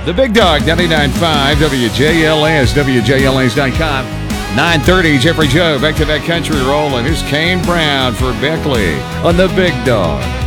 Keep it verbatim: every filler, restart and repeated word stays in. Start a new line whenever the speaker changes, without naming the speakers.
The Big Dog, ninety-nine point five, W J L S, W J L S dot com. nine thirty, Jeffrey Joe, back to that country roll, and here's Kane Brown for Beckley on The Big Dog.